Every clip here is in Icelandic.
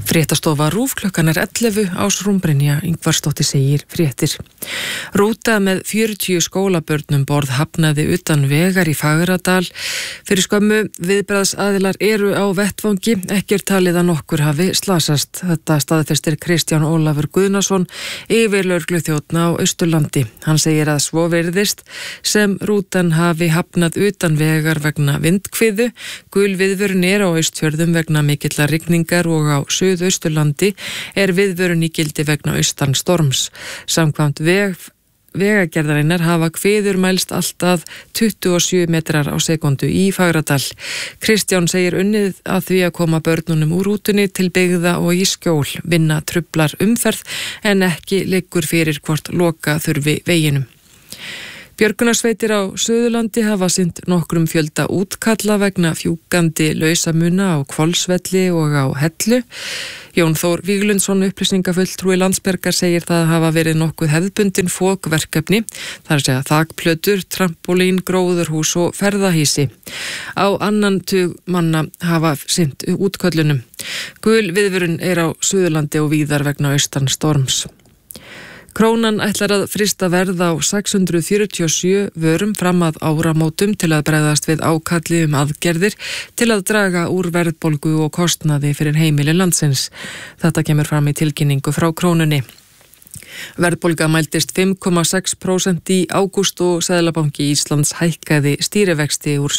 Fréttastofa RÚV klukkan 11 Ásrún Brynja Ingvarsdóttir segir fréttir. Rúta með 40 skólabörnum borð hafnaði utan vegar í Fagradal. Fyrir skömmu viðbragðsaðilar eru á vettvangi, ekki talið að nokkur hafi slasast. Þetta staðfestir Kristján Ólafur Guðnason, yfirlögregluþjónn á Austurlandi. Hann segir að svo virðist sem rútan hafi hafnað utan vegar vegna vindhviðu. Gul viðvörun á Austfjörðum vegna mikillar rigningar og á Suðausturlandi viðvörun í gildi vegna austan storms. Samkvæmt vegagerðarinnar hafa hviður mælst alltaf 27 metrar á sekundu í Fagradal. Kristján segir unnið að því að koma börnunum úr rútunni til byggða og í skjól. Vinna truflar umferð en ekki liggur fyrir hvort loka þurfi veginum. Björgunarsveitir á Suðurlandi hafa sinnt nokkrum fjölda útkalla vegna fjúkandi lausamuna á Hvolsvelli og á Hellu. Jón Þór Víglundsson, upplýsingafulltrúi Landsbjargar, segir það hafa verið nokkuð hefðbundin fokverkefni, þar að segja þakplötur, trampolín, gróðurhús og ferðahýsi. Á annan tug manna hafa sinnt útköllunum. Gul viðvörun á Suðurlandi og víðar vegna austan storms. Krónan ætlar að frysta verð á 647 vörum fram að áramótum til að bregðast við ákalli aðgerðir til að draga úr verðbólgu og kostnaði fyrir heimili landsins. Þetta kemur fram í tilkynningu frá Krónunni. Verðbólga mældist 5,6% í ágúst og Seðlabanki Íslands hækkaði stýrivexti úr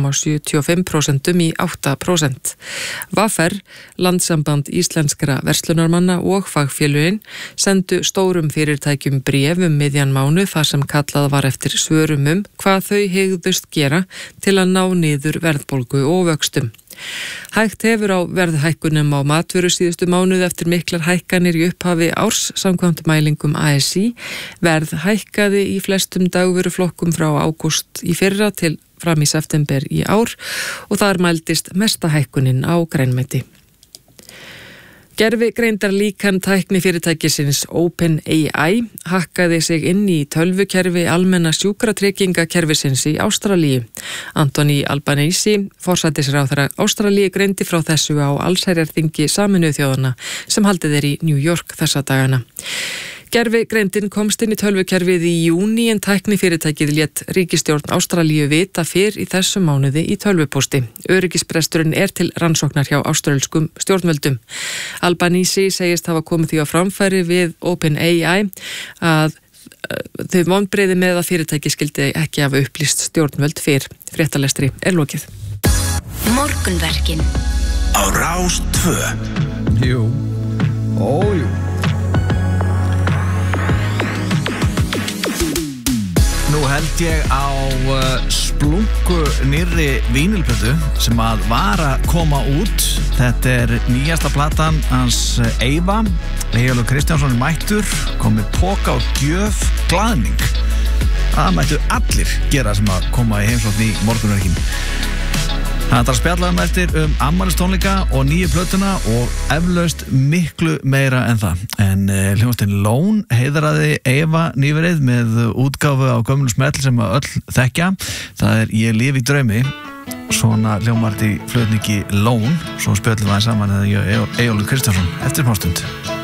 7,75% í 8%. VR, Landssamband íslenskra verslunarmanna og fagfélögin sendu stórum fyrirtækjum bréf miðjan mánuð þar sem kallað var eftir svörum hvað þau hygðust gera til að ná niður verðbólgu og vöxtum. Hægt hefur á verðhækkunum á matvöru síðustu mánuð eftir miklar hækkanir í upphafi árs samkvæmt mælingum ASÍ. Verð hækkaði í flestum dagvöruflokkum frá ágúst í fyrra til fram í september í ár og þar mældist mesta hækkunin á grænmeti. Gervigreindar líkan tækni fyrirtækisins OpenAI hakkaði sig inn í tölvukerfi almenna sjúkratryggingakerfisins í Ástralíu. Anthony Albanese, forsætisráðherra Ástralíu, greindi frá þessu á allsherjarþingi Sameinuðu þjóðanna sem haldið í New York þessa dagana. Gervigreindin komst inn í tölvukerfið í júní en tæknifyrirtækið lét ríkisstjórn Ástralíu vita fyrr í þessum mánuði í tölvupósti. Öryggisbresturinn til rannsóknar hjá ástralskum stjórnvöldum. Albanese segist hafa komið því á framfæri við OpenAI að þau vonbrigði með að fyrirtæki skildi ekki hafa upplýst stjórnvöld fyrr. Fréttalestri lokið. Morgunverkin á Rás 2. Jú. Jú. Nú held ég á splunku nýrri vínilplötu sem að var að koma út. Þetta nýjasta platan hans Eyva. Eyjólfur Kristjánsson mættur, komið póka og gjöf, glaðning. Það mættu allir gera sem að koma í heimsókn í morgunverkin. Það er spjallað eftir afmælistónleika og nýju plötuna og eflaust miklu meira en það. En hljómsveitin Lón heiðraði Eyva nýverið með útgáfu á gömlu smell sem að öll þekkja. Það Ég lifi í draumi. Svona hljómar þetta í flutningi Lón. Svo spjallum við saman eða Eyjólfur Kristjánsson eftir smástund.